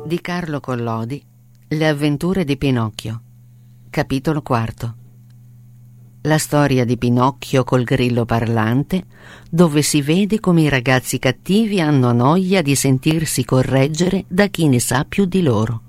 Di Carlo Collodi, Le avventure di Pinocchio. Capitolo IV. La storia di Pinocchio col grillo parlante, dove si vede come i ragazzi cattivi hanno noia di sentirsi correggere da chi ne sa più di loro.